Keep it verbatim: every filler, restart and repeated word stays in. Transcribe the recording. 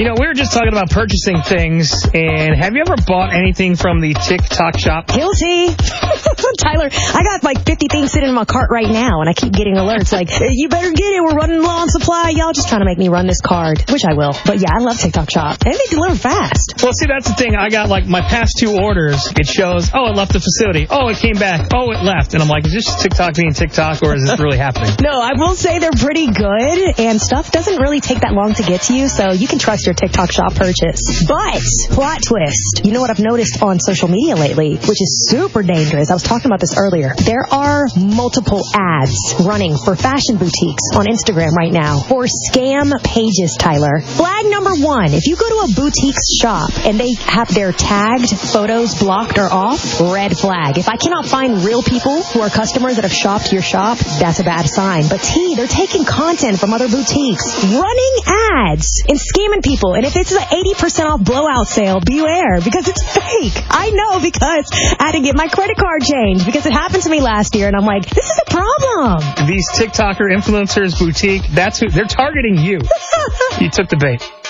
You know, we were just talking about purchasing things, and have you ever bought anything from the TikTok shop? Guilty. Tyler, I got like fifty things sitting in my cart right now, and I keep getting alerts like, hey, you better get it, we're running low on supply. Y'all just trying to make me run this card, which I will. But yeah, I love TikTok shop, and they deliver fast. Well, see, that's the thing. I got like my past two orders. It shows, oh, it left the facility. Oh, it came back. Oh, it left. And I'm like, is this TikTok being TikTok, or is this really happening? No, I will say they're pretty good, and stuff doesn't really take that long to get to you, so you can trust your TikTok shop purchase. But, plot twist, you know what I've noticed on social media lately, which is super dangerous. I was talking about this earlier. There are multiple ads running for fashion boutiques on Instagram right now for scam pages, Tyler. Flag number one, if you go to a boutique's shop and they have their tagged photos blocked or off, red flag. If I cannot find real people who are customers that have shopped your shop, that's a bad sign. But T, they're taking content from other boutiques, running ads, and scamming people. And if it's an eighty percent off blowout sale, beware, because it's fake. I know, because I had to get my credit card changed because it happened to me last year, and I'm like, this is a problem. These TikToker influencers boutique, that's who they're targeting you. You took the bait.